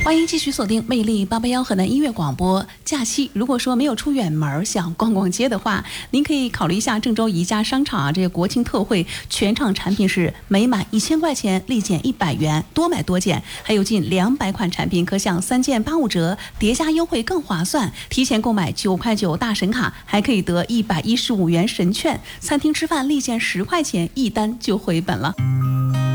欢迎继续锁定魅力881河南音乐广播。假期如果说没有出远门想逛逛街的话，您可以考虑一下郑州宜家商场这个国庆特惠，全场产品是每满1000块钱立减100元，多买多减，还有近200款产品可享3件85折，叠加优惠更划算。提前购买9块9大神卡，还可以得115元神券，餐厅吃饭立减10块钱，一单就回本了。